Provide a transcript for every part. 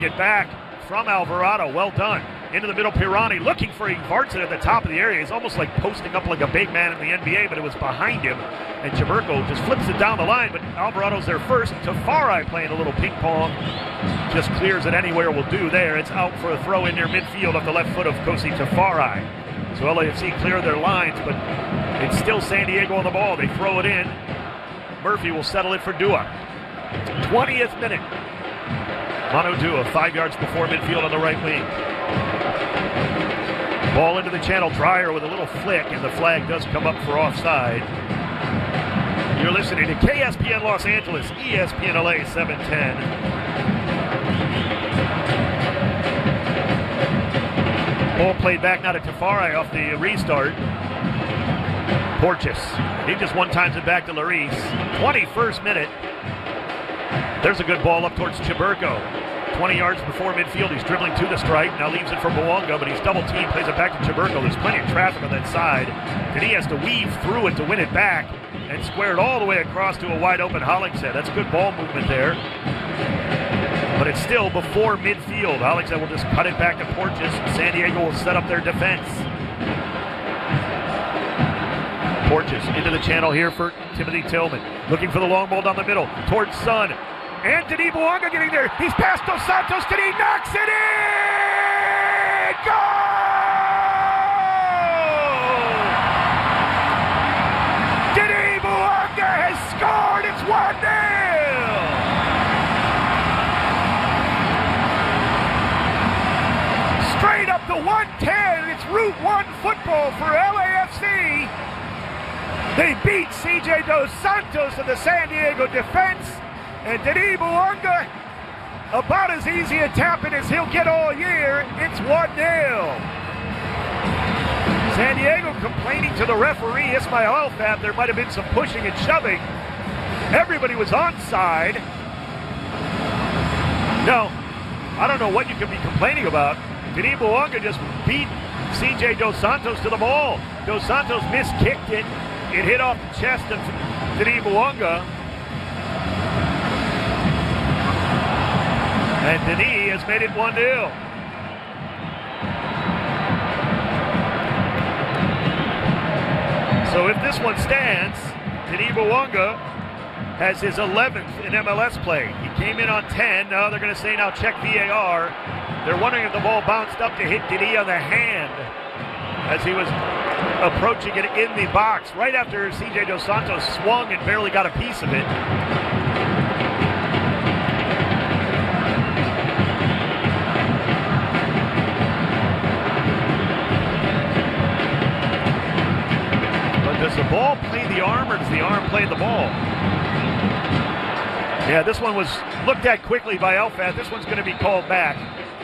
Get back from Alvarado. Well done. Into the middle, Pirani looking for Vartson at the top of the area. He's almost like posting up like a big man in the NBA, but it was behind him. And Chaburko just flips it down the line, but Alvarado's there first. Tafari playing a little ping pong. Just clears it anywhere will do there. It's out for a throw in near midfield off the left foot of Kosi Tafari. So LAFC cleared their lines, but it's still San Diego on the ball. They throw it in. Murphy will settle it for Dua. 20th minute. Manu Dua, 5 yards before midfield on the right wing. Ball into the channel. Dreyer with a little flick, and the flag does come up for offside. You're listening to KSPN Los Angeles, ESPN LA 710. Ball played back now to Tafari off the restart. Porteous. He just one-times it back to Lloris. 21st minute. There's a good ball up towards Chaburko. 20 yards before midfield. He's dribbling to the strike. Now leaves it for Bouanga, but he's double-teamed. Plays it back to Chaburko. There's plenty of traffic on that side. And he has to weave through it to win it back and square it all the way across to a wide-open Hollingshead. That's good ball movement there. But it's still before midfield. Hollingshead will just cut it back to Porteous. San Diego will set up their defense. Porteous into the channel here for Timothy Tillman. Looking for the long ball down the middle towards Sun. Anthony Bouanga getting there. He's past Dos Santos. Did he knocks it in? Goal! Didi Bouanga has scored. It's 1-0. Straight up to 110. It's Route 1 football for LAFC. They beat CJ Dos Santos of the San Diego defense. And Didi Bouanga, about as easy a tap-in as he'll get all year. It's 1-0. San Diego complaining to the referee, Ismail Alfat. There might have been some pushing and shoving. Everybody was onside. No, I don't know what you could be complaining about. Didi Bouanga just beat CJ Dos Santos to the ball. Dos Santos miskicked it. It hit off the chest of Didi Bouanga. And Denis has made it 1-0. So if this one stands, Denis Bouanga has his 11th in MLS play. He came in on 10. Now they're going to say, now check VAR. They're wondering if the ball bounced up to hit Denis on the hand as he was approaching it in the box right after CJ Dos Santos swung and barely got a piece of it. Does the ball play the arm, or does the arm play the ball? Yeah, this one was looked at quickly by Alfat. This one's going to be called back.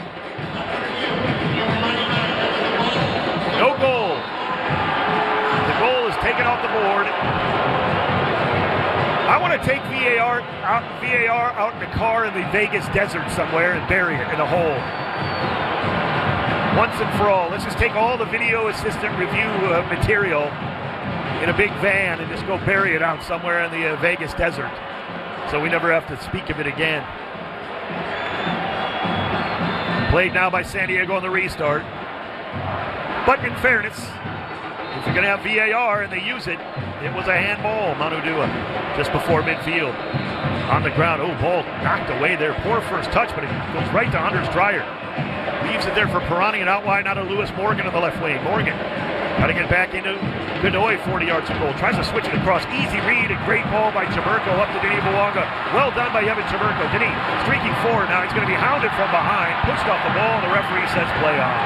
No goal. The goal is taken off the board. I want to take VAR out in the car in the Vegas desert somewhere and bury it in a hole. Once and for all. Let's just take all the video assistant review material in a big van and just go bury it out somewhere in the Vegas desert so we never have to speak of it again. Played now by San Diego on the restart. But in fairness, if you're going to have VAR and they use it, it was a handball, Manu Dua, just before midfield. On the ground, oh, ball knocked away there. Poor first touch, but it goes right to Anders Dreyer. Leaves it there for Pirani and out wide now to Lewis Morgan on the left wing. Morgan got to get back into Godoy, 40 yards from goal. Tries to switch it across. Easy read. A great ball by Chaburko up to Denis Bouanga. Well done by Evan Chaburko. Denis streaking forward now. He's going to be hounded from behind. Pushed off the ball, and the referee says play on.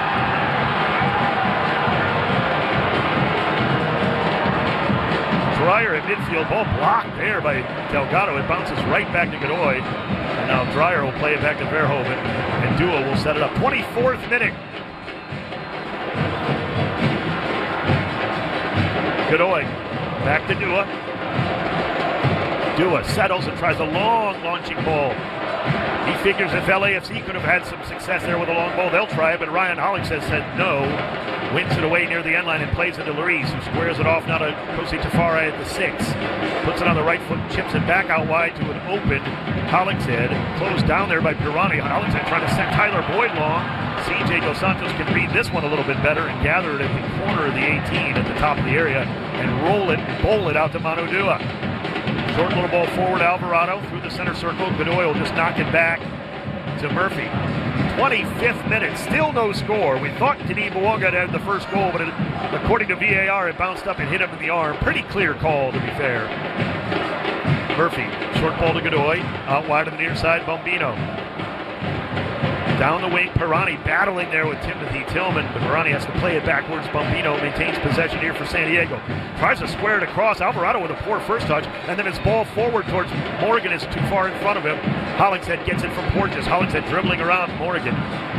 Dreyer at midfield. Ball blocked there by Delgado. It bounces right back to Godoy. And now Dreyer will play it back to Verhoeven. And Dua will set it up. 24th minute. Godoy, back to Dua. Dua settles and tries a long launching ball. He figures if LAFC could have had some success there with a long ball, they'll try it, but Ryan Hollingshead said no. Wins it away near the end line and plays it to Lloris, who squares it off now to Kosi Tafari at the 6. Puts it on the right foot and chips it back out wide to an open Hollingshead. Closed down there by Pirani. Hollingshead trying to send Tyler Boyd long. CJ Dos Santos can read this one a little bit better and gather it at the corner of the 18 at the top of the area and roll it and bowl it out to Manu Dua. Short little ball forward, Alvarado through the center circle. Godoy will just knock it back to Murphy. 25th minute, still no score. We thought Denis Bouanga had the first goal, but according to VAR, it bounced up and hit him in the arm. Pretty clear call, to be fair. Murphy, short ball to Godoy, out wide to the near side, Bombino. Down the wing, Pirani battling there with Timothy Tillman, but Pirani has to play it backwards. Bombino maintains possession here for San Diego. Tries to square it across. Alvarado with a poor first touch, and then his ball forward towards Morgan is too far in front of him. Hollingshead gets it from Porteous. Hollingshead dribbling around Morgan.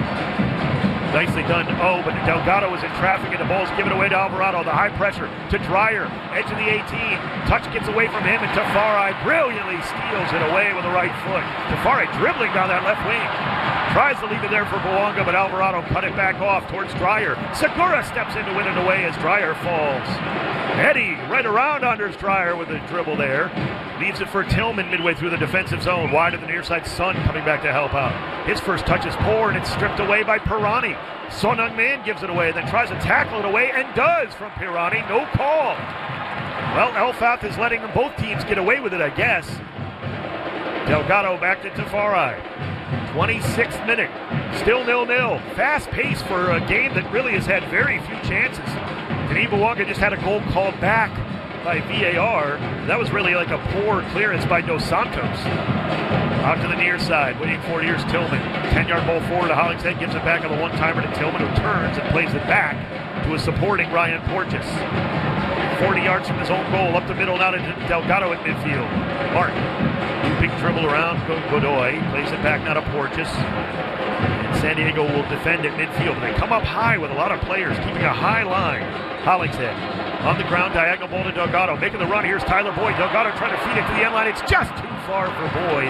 Nicely done. Oh, but Delgado is in traffic, and the ball's given away to Alvarado. The high pressure to Dreyer. Edge of the 18. Touch gets away from him, and Tafari brilliantly steals it away with the right foot. Tafari dribbling down that left wing. Tries to leave it there for Bouanga, but Alvarado cut it back off towards Dreyer. Segura steps in to win it away as Dreyer falls. Eddie right around Anders Dreyer with a dribble there. Leaves it for Tillman midway through the defensive zone. Wide of the near side, Son coming back to help out. His first touch is poor, and it's stripped away by Pirani. Son Heung-min gives it away, then tries to tackle it away, and does from Pirani. No call. Well, Elfath is letting both teams get away with it, I guess. Delgado back to Tafari. 26th minute, still 0-0. Fast pace for a game that really has had very few chances. Denis Bouanga just had a goal called back by VAR. That was really like a poor clearance by Dos Santos. Out to the near side, waiting for it. Here's Tillman. 10-yard ball forward to Hollingshead, gives it back on the one-timer to Tillman, who turns and plays it back to a supporting Ryan Porteous. 40 yards from his own goal, up the middle now to Delgado at midfield. Mark, big dribble around, Godoy, plays it back now to Porteous. And San Diego will defend at midfield. They come up high with a lot of players, keeping a high line. Hollingshead on the ground, diagonal ball to Delgado, making the run. Here's Tyler Boyd. Delgado trying to feed it to the end line. It's just too far for Boyd.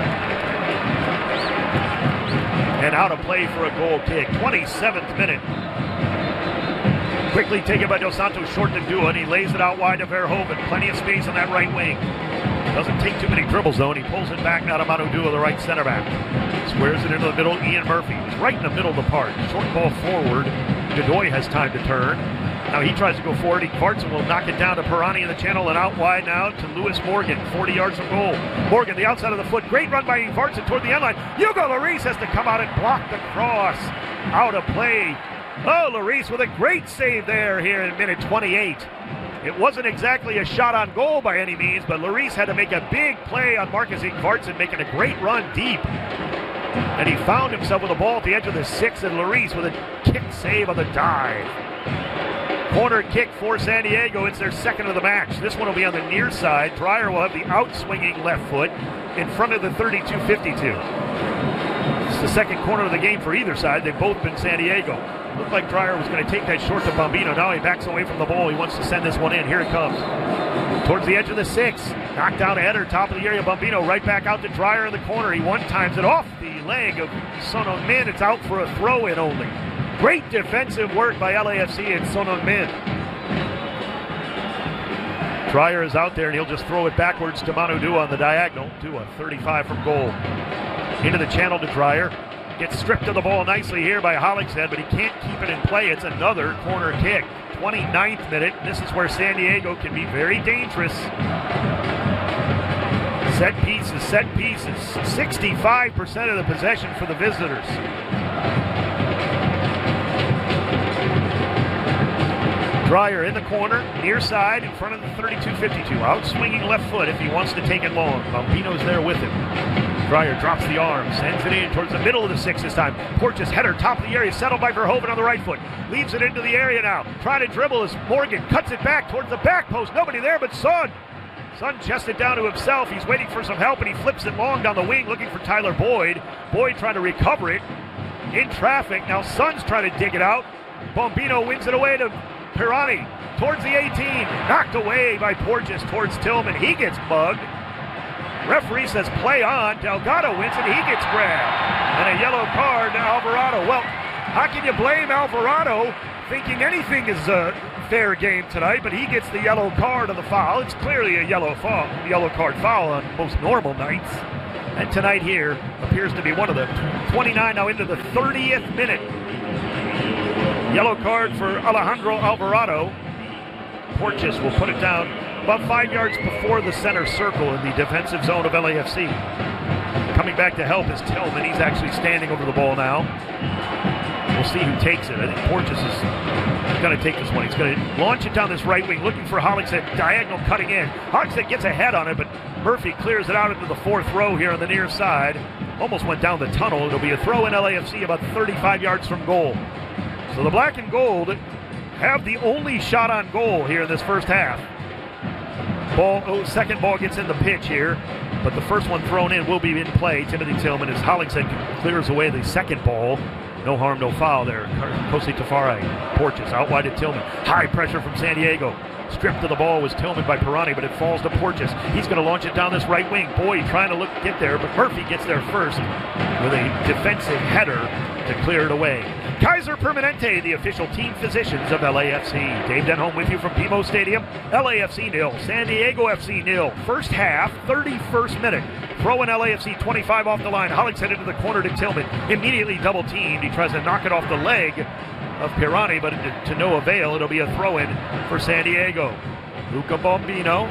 And out of play for a goal kick. 27th minute. Quickly taken by Dos Santos, short to Dua, and he lays it out wide to Verhoeven. Plenty of space on that right wing. Doesn't take too many dribbles, though, and he pulls it back now to Manu Dua, the right center back. Squares it into the middle, Ian Murphy. He's right in the middle of the park. Short ball forward. Godoy has time to turn. Now he tries to go forward. Vartson will knock it down to Pirani in the channel, and out wide now to Lewis Morgan, 40 yards from goal. Morgan, the outside of the foot. Great run by Vartson toward the end line. Hugo Lloris has to come out and block the cross. Out of play. Oh, Lloris with a great save there here in minute 28. It wasn't exactly a shot on goal by any means, but Lloris had to make a big play on Marcus Ingvartsen, making a great run deep. And he found himself with the ball at the edge of the 6, and Lloris with a kick save on the dive. Corner kick for San Diego. It's their second of the match. This one will be on the near side. Dreyer will have the out-swinging left foot in front of the 32-52. It's the second corner of the game for either side. They've both been San Diego. Looked like Dreyer was going to take that short to Bombino. Now he backs away from the ball. He wants to send this one in. Here it comes. Towards the edge of the 6. Knocked down a header, top of the area. Bombino right back out to Dreyer in the corner. He one-times it off the leg of Son Heung-min. It's out for a throw-in only. Great defensive work by LAFC and Son Heung-min. Dreyer is out there, and he'll just throw it backwards to Manu Dua on the diagonal. Dua, 35 from goal. Into the channel to Dreyer. Gets stripped of the ball nicely here by Hollingshead, but he can't keep it in play. It's another corner kick. 29th minute. This is where San Diego can be very dangerous. Set pieces, set pieces. 65% of the possession for the visitors. Dreyer in the corner, near side, in front of the 32-52. Out swinging left foot if he wants to take it long. Bombino's there with him. Dreyer drops the arm, sends it in towards the middle of the 6 this time. Porteous header, top of the area, settled by Verhoeven on the right foot. Leaves it into the area now. Trying to dribble as Morgan cuts it back towards the back post. Nobody there but Son. Son chests it down to himself. He's waiting for some help, and he flips it long down the wing, looking for Tyler Boyd. Boyd trying to recover it in traffic. Now Son's trying to dig it out. Bombino wins it away to Pirani towards the 18. Knocked away by Porteous towards Tillman. He gets mugged. Referee says play on. Delgado wins it. He gets grabbed. And a yellow card to Alvarado. Well, how can you blame Alvarado thinking anything is a fair game tonight, but he gets the yellow card on the foul. It's clearly a yellow card foul on most normal nights. And tonight here appears to be one of them. 29 now into the 30th minute. Yellow card for Alejandro Alvarado. Porteous will put it down about 5 yards before the center circle in the defensive zone of LAFC. Coming back to help is Tillman. He's actually standing over the ball now. We'll see who takes it. I think Porteous is going to take this one. He's going to launch it down this right wing, looking for Hollingshead, diagonal cutting in. Hollingshead gets ahead on it, but Murphy clears it out into the fourth row here on the near side. Almost went down the tunnel. It'll be a throw in LAFC about 35 yards from goal. So the black and gold have the only shot on goal here in this first half. Second ball gets in the pitch here, but the first one thrown in will be in play. Timothy Tillman as Hollingshead clears away the second ball. No harm, no foul there. Kosi Tafari, Porteous out wide to Tillman. High pressure from San Diego. Stripped of the ball was Tillman by Pirani, but it falls to Porteous. He's going to launch it down this right wing. Boyd trying to get there, but Murphy gets there first with a defensive header to clear it away. Kaiser Permanente, the official team physicians of LAFC. Dave Denholm with you from BMO Stadium. LAFC 0, San Diego FC 0. First half, 31st minute. Throw in LAFC 25 off the line. Hollingshead into the corner to Tillman. Immediately double teamed. He tries to knock it off the leg of Pirani, but to no avail. It'll be a throw in for San Diego. Luca Bombino,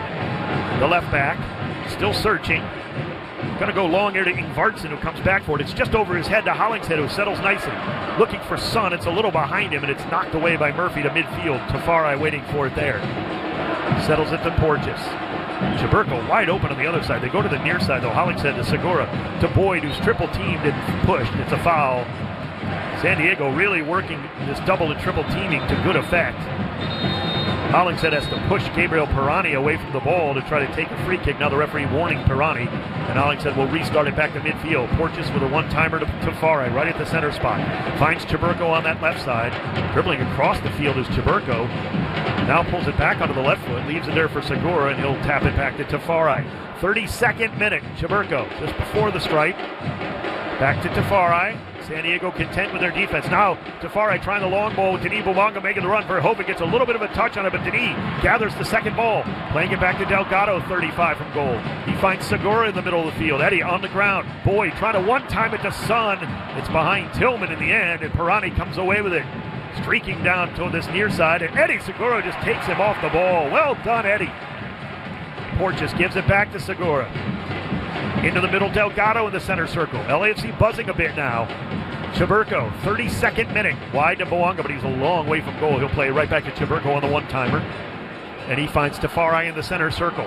the left back, still searching. Going to go long here to Ingvartsen, who comes back for it. It's just over his head to Hollingshead, who settles nicely. Looking for Sun. It's a little behind him, and it's knocked away by Murphy to midfield. Tafari waiting for it there. Settles it to Porteous. Chaburko wide open on the other side. They go to the near side, though. Hollingshead to Segura. To Boyd, who's triple teamed and pushed. It's a foul. San Diego really working this double and triple teaming to good effect. Hollingshead has to push Gabriel Pirani away from the ball to try to take a free kick. Now the referee warning Pirani, and Hollingshead will restart it back to midfield. Porteous with a one-timer to Tafari right at the center spot. Finds Chaburko on that left side. Dribbling across the field is Chaburko. Now pulls it back onto the left foot, leaves it there for Segura, and he'll tap it back to Tafari. 32nd minute, Chaburko just before the stripe. Back to Tafari. San Diego content with their defense. Now Tafari trying the long ball with Denis Bumanga making the run. Verhoeven gets a little bit of a touch on it, but Denis gathers the second ball. Playing it back to Delgado, 35 from goal. He finds Segura in the middle of the field. Eddie on the ground. Boyd trying to one-time it to Sun. It's behind Tillman in the end, and Pirani comes away with it. Streaking down to this near side, and Eddie Segura just takes him off the ball. Well done, Eddie. Porteous gives it back to Segura. Into the middle, Delgado in the center circle. LAFC buzzing a bit now. Chaburko, 32nd minute. Wide to Bouanga, but he's a long way from goal. He'll play right back to Chaburko on the one-timer. And he finds Tafari in the center circle.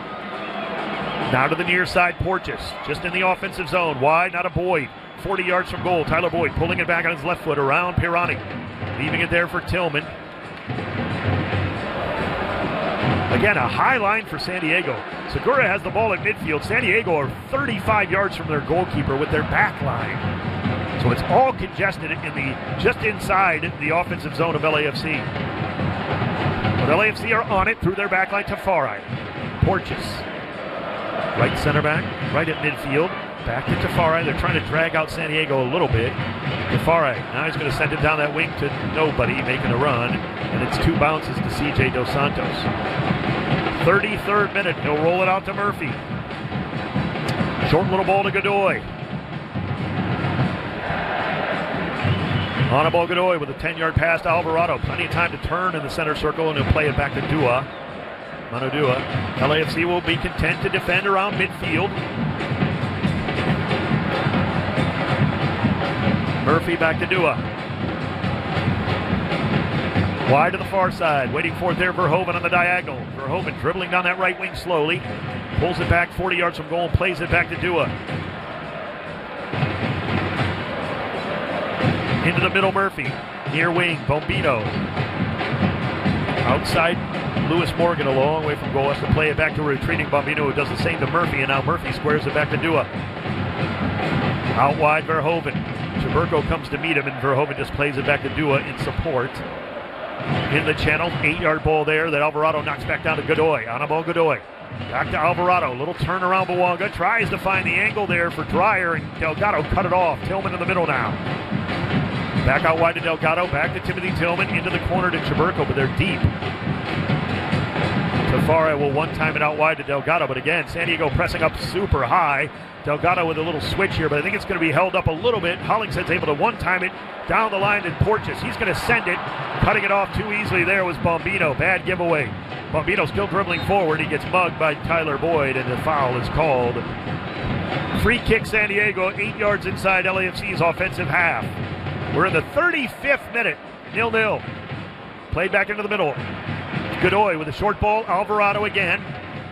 Now to the near side, Porteous. Just in the offensive zone. Wide, not a Boyd. 40 yards from goal. Tyler Boyd pulling it back on his left foot around Pirani. Leaving it there for Tillman. Again, a high line for San Diego. Segura has the ball at midfield. San Diego are 35 yards from their goalkeeper with their back line. So it's all congested just inside the offensive zone of LAFC. But LAFC are on it through their back line. Tafari. Porteous. Right center back, right at midfield. Back to Tafari. They're trying to drag out San Diego a little bit. Tafari, now he's going to send it down that wing to nobody, making a run. And it's two bounces to CJ Dos Santos. 33rd minute, he'll roll it out to Murphy. Short little ball to Godoy. Anibal Godoy with a 10-yard pass to Alvarado. Plenty of time to turn in the center circle, and he'll play it back to Dua. Manu Dua. LAFC will be content to defend around midfield. Murphy back to Dua. Wide to the far side. Waiting for it there, Verhoeven on the diagonal. Verhoeven dribbling down that right wing slowly. Pulls it back 40 yards from goal and plays it back to Dua. Into the middle, Murphy. Near wing, Bombino. Outside, Lewis Morgan a long way from goal. Has to play it back to a retreating Bombino, who does the same to Murphy. And now Murphy squares it back to Dua. Out wide, Verhoeven. Chaburko comes to meet him, and Verhoeven just plays it back to Dua in support. In the channel, 8-yard ball there that Alvarado knocks back down to Godoy. Anibal Godoy. Back to Alvarado. Little turnaround. Bouanga tries to find the angle there for Dreyer, and Delgado cut it off. Tillman in the middle now. Back out wide to Delgado. Back to Timothy Tillman. Into the corner to Chaburko, but they're deep. Tafari will one-time it out wide to Delgado, but again, San Diego pressing up super high. Delgado with a little switch here, but I think it's going to be held up a little bit. Hollingshead's able to one-time it down the line to Porteous. He's going to send it. Cutting it off too easily there was Bombino. Bad giveaway. Bombino still dribbling forward. He gets mugged by Tyler Boyd, and the foul is called. Free kick San Diego, 8 yards inside LAFC's offensive half. We're in the 35th minute, 0-0. Played back into the middle. Godoy with a short ball. Alvarado again.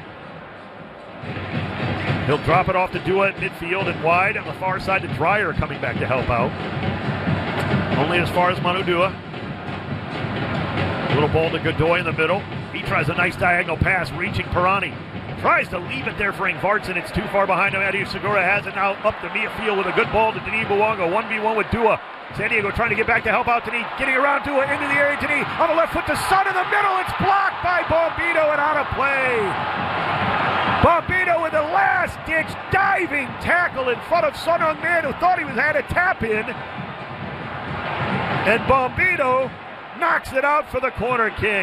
He'll drop it off to Dua at midfield and wide on the far side to Dreyer coming back to help out. Only as far as Manu Dua. Little ball to Godoy in the middle. He tries a nice diagonal pass, reaching Pirani. Tries to leave it there for Ingvartsen. It's too far behind him. Eddie Segura has it now up to midfield with a good ball to Denis Bouanga. 1v1 with Dua. San Diego trying to get back to help out Denis. Getting around Dua into the area. Denis on the left foot to Sun in the middle. It's blocked by Bombino and out of play. Bombino with the last-ditch diving tackle in front of Son Heung-min, who thought he had a tap in. And Bombino knocks it out for the corner kick.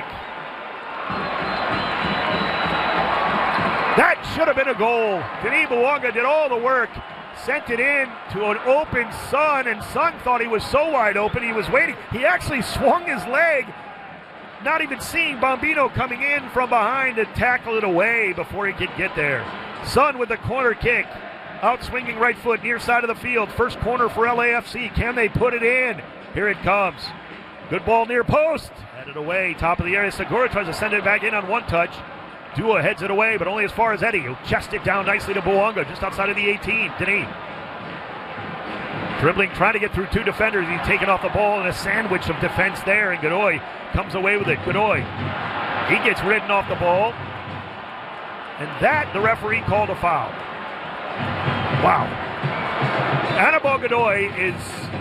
That should have been a goal. Denis Bouanga did all the work. Sent it in to an open Sun, and Sun thought he was so wide open he was waiting. He actually swung his leg, not even seeing Bombino coming in from behind to tackle it away before he could get there. Sun with the corner kick. Out swinging right foot near side of the field. First corner for LAFC. Can they put it in? Here it comes. Good ball near post. Headed away. Top of the area. Segura tries to send it back in on one touch. Dua heads it away, but only as far as Eddie, who chests it down nicely to Bouanga just outside of the 18. Denis. Dribbling, trying to get through two defenders. He's taken off the ball in a sandwich of defense there, and Godoy comes away with it. Godoy. He gets ridden off the ball. And that, the referee called a foul. Wow. Anibal Godoy is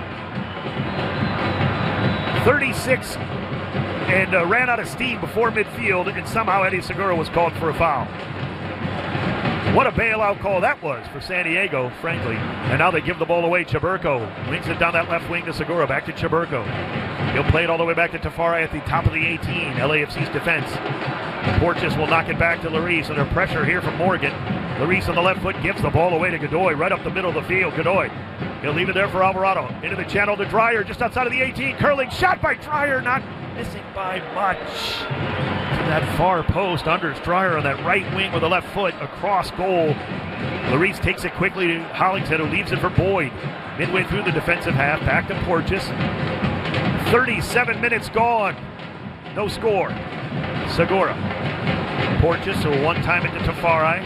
36 and ran out of steam before midfield, and somehow Eddie Segura was called for a foul. What a bailout call that was for San Diego, frankly. And now they give the ball away. Chaburko wings it down that left wing to Segura. Back to Chaburko. He'll play it all the way back to Tafari at the top of the 18. LAFC's defense. Porteous will knock it back to Lloris. Under pressure here from Morgan. Lloris on the left foot gives the ball away to Godoy right up the middle of the field. Godoy. He'll leave it there for Alvarado. Into the channel to Dreyer just outside of the 18. Curling shot by Dreyer. Not missing by much. To that far post. Anders Dreyer on that right wing with the left foot across goal. Lloris takes it quickly to Hollingshead, who leaves it for Boyd. Midway through the defensive half. Back to Porteous. 37 minutes gone. No score. Segura. Porteous will one-time it to Tafari.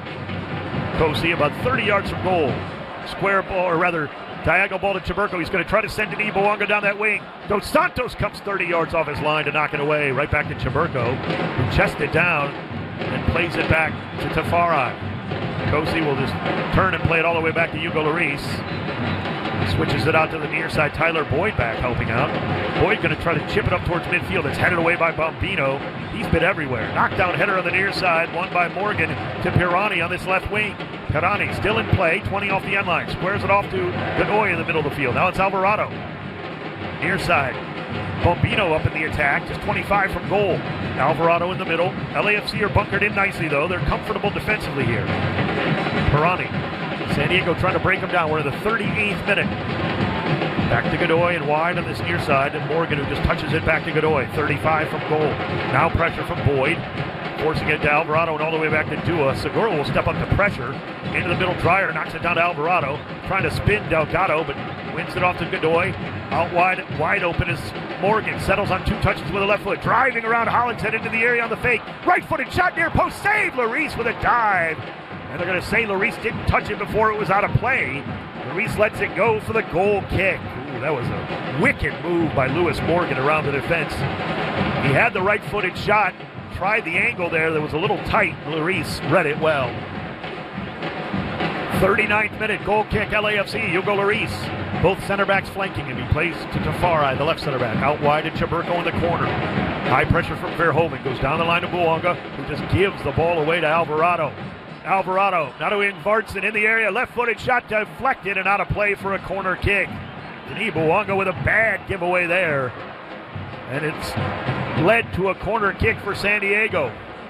Kosi about 30 yards from goal. Square ball, or rather, diagonal ball to Chaburko. He's going to try to send Denis Bouanga down that wing. Dos Santos comes 30 yards off his line to knock it away. Right back to Chaburko, who chests it down and plays it back to Tafari. Kosi will just turn and play it all the way back to Hugo Lloris. Switches it out to the near side. Tyler Boyd back helping out. Boyd going to try to chip it up towards midfield. It's headed away by Bombino. He's been everywhere. Knockdown header on the near side. Won by Morgan to Pirani on this left wing. Pirani still in play. 20 off the end line. Squares it off to Godoy in the middle of the field. Now it's Alvarado. Near side. Bombino up in the attack. Just 25 from goal. Alvarado in the middle. LAFC are bunkered in nicely, though. They're comfortable defensively here. Pirani. San Diego trying to break them down. We're in the 38th minute. Back to Godoy and wide on this near side. And Morgan, who just touches it back to Godoy. 35 from goal. Now pressure from Boyd. Forcing it to Alvarado and all the way back to Dua. Segura will step up to pressure. Into the middle, Dreyer knocks it down to Alvarado. Trying to spin Delgado, but wins it off to Godoy. Out wide open is Morgan. Settles on two touches with a left foot. Driving around Hollingshead into the area on the fake. Right-footed shot near post. Save Lloris with a dive. And they're going to say Lloris didn't touch it before it was out of play. Lloris lets it go for the goal kick. Ooh, that was a wicked move by Lewis Morgan around the defense. He had the right-footed shot. Tried the angle there that was a little tight. Lloris read it well. 39th minute, goal kick, LAFC, Hugo Lloris. Both center backs flanking him. He plays to Tafari, the left center back. Out wide to Chaburko in the corner. High pressure from Verhoeven. Goes down the line to Bouanga, who just gives the ball away to Alvarado. Alvarado, now to Ingvartsen in the area. Left-footed shot deflected and out of play for a corner kick. Denis Bouanga with a bad giveaway there. And it's led to a corner kick for San Diego.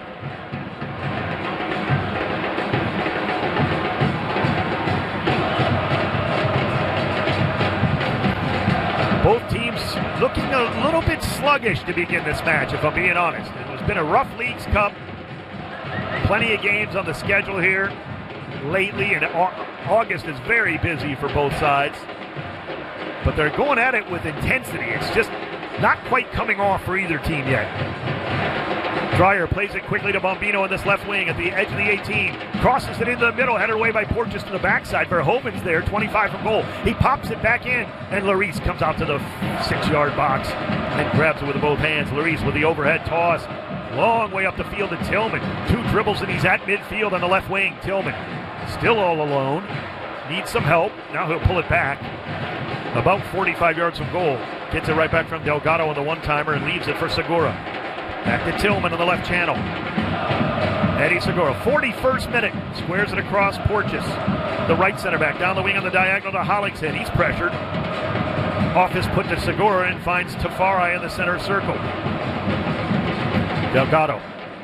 Both teams looking a little bit sluggish to begin this match, if I'm being honest. It's been a rough Leagues Cup. Plenty of games on the schedule here lately, and August is very busy for both sides. But they're going at it with intensity. It's just not quite coming off for either team yet. Dreyer plays it quickly to Bombino in this left wing at the edge of the 18. Crosses it into the middle, headed away by Porteous to the backside. Verhoeven's there, 25 from goal. He pops it back in, and Lloris comes out to the 6-yard box and grabs it with both hands. Lloris with the overhead toss. Long way up the field to Tillman. 2 dribbles, and he's at midfield on the left wing. Tillman still all alone. Needs some help. Now he'll pull it back. About 45 yards from goal. Gets it right back from Delgado on the one-timer and leaves it for Segura. Back to Tillman on the left channel. Eddie Segura, 41st minute. Squares it across Porteous. The right center back down the wing on the diagonal to Hollingshead. He's pressured. Off his put to Segura and finds Tafari in the center circle. Delgado.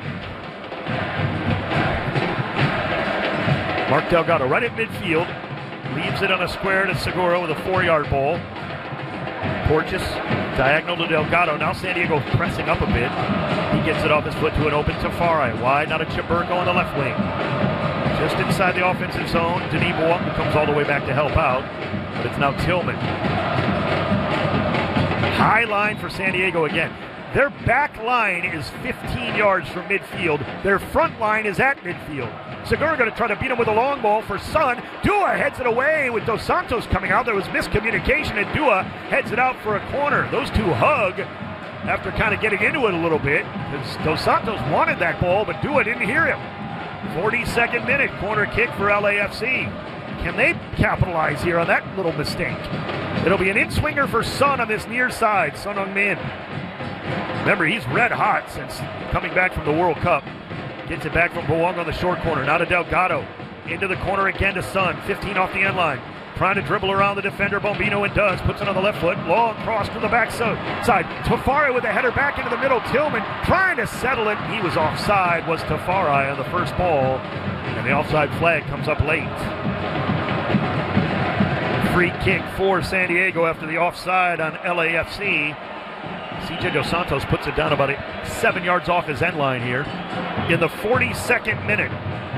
Mark Delgado right at midfield. Leaves it on a square to Segura with a 4-yard ball. Porteous, diagonal to Delgado. Now San Diego pressing up a bit. He gets it off his foot to an open Tafari. Wide, now to Chaburko on the left wing. Just inside the offensive zone. Denis Bouanga comes all the way back to help out. But it's now Tillman. High line for San Diego again. Their back line is 15 yards from midfield. Their front line is at midfield. Segura going to try to beat him with a long ball for Sun. Dua heads it away with Dos Santos coming out. There was miscommunication, and Dua heads it out for a corner. Those two hug after kind of getting into it a little bit. Dos Santos wanted that ball, but Dua didn't hear him. 42nd minute, corner kick for LAFC. Can they capitalize here on that little mistake? It'll be an in-swinger for Sun on this near side, Son Heung-min. Remember, he's red hot since coming back from the World Cup. Gets it back from Bouanga on the short corner. Now to Delgado. Into the corner again to Sun. 15 off the end line. Trying to dribble around the defender. Bombino and does. Puts it on the left foot. Long cross to the back side. Tafari with the header back into the middle. Tillman trying to settle it. He was offside. Was Tafari on the first ball. And the offside flag comes up late. Free kick for San Diego after the offside on LAFC. CJ Dos Santos puts it down about 7 yards off his end line here in the 42nd minute.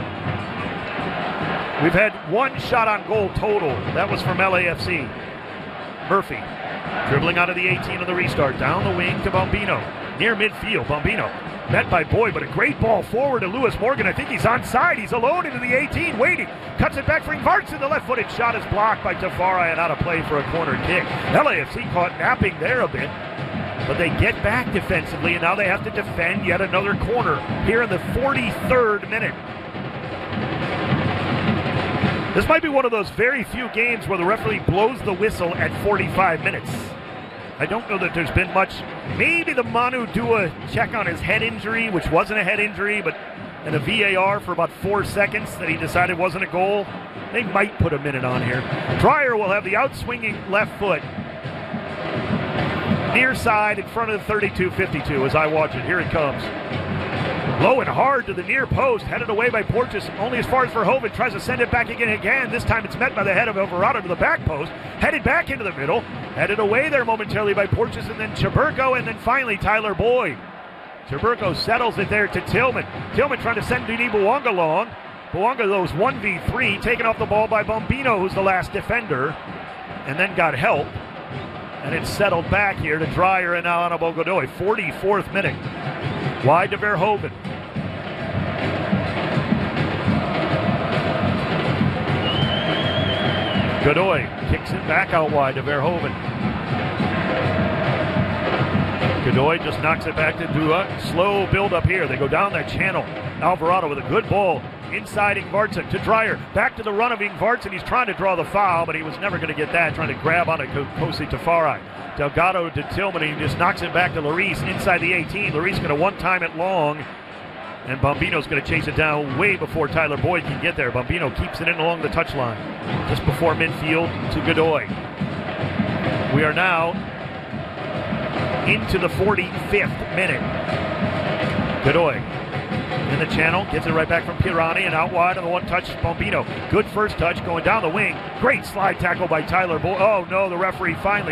We've had 1 shot on goal total. That was from LAFC. Murphy dribbling out of the 18 of the restart. Down the wing to Bombino. Near midfield, Bombino met by Boyd, but a great ball forward to Lewis Morgan. I think he's onside. He's alone into the 18, waiting. Cuts it back for Ingvartsen. The left-footed shot is blocked by Tafari and out of play for a corner kick. LAFC caught napping there a bit. But they get back defensively, and now they have to defend yet another corner here in the 43rd minute. This might be one of those very few games where the referee blows the whistle at 45 minutes. I don't know that there's been much. Maybe the Manu Dua check on his head injury, which wasn't a head injury, but in a VAR for about 4 seconds that he decided wasn't a goal. They might put a minute on here. Dreyer will have the outswinging left foot. Near side in front of the 32-52 as I watch it. Here it comes. Low and hard to the near post. Headed away by Porteous. Only as far as Verhoeven. Tries to send it back again. This time it's met by the head of Alvarado to the back post. Headed back into the middle. Headed away there momentarily by Porteous, and then Chaburko, and then finally Tyler Boyd. Chaburko settles it there to Tillman. Tillman trying to send Denis Bouanga long. Bouanga, though, was 1v3. Taken off the ball by Bombino, who's the last defender. And then got help. And it's settled back here to Dreyer and now Anibal Godoy. 44th minute. Wide to Verhoeven. Godoy kicks it back out wide to Verhoeven. Godoy just knocks it back to Dua. Slow build up here. They go down that channel. Alvarado with a good ball inside Ingvartsen to Dreyer. Back to the run of Ingvartsen. He's trying to draw the foul, but he was never going to get that. Trying to grab on a Kosi Tafari. Delgado to Tillman, and he just knocks it back to Larice inside the 18. Larice going to one-time it long, and Bombino's going to chase it down way before Tyler Boyd can get there. Bombino keeps it in along the touchline just before midfield to Godoy. We are now into the 45th minute. Godoy in the channel, gets it right back from Pirani, and out wide on the one-touch, Bombino. Good first touch going down the wing. Great slide tackle by Tyler Boyd. Oh no, the referee finally